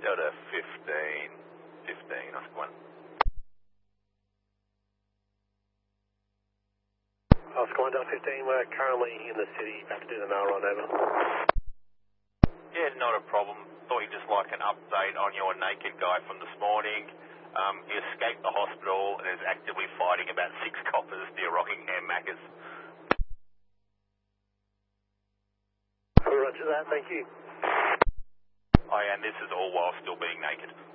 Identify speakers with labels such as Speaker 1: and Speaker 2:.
Speaker 1: Delta 15, Oscar 1.
Speaker 2: Oscar 1, Delta 15, we're currently in the city, about to do the mail run, over.
Speaker 1: Yeah, not a problem. Thought you'd just like an update on your naked guy from this morning. He escaped the hospital and is actively fighting about 6 coppers near Rockingham Macca's.
Speaker 2: Roger that, thank you.
Speaker 1: Oh, yeah, and this is all while still being naked.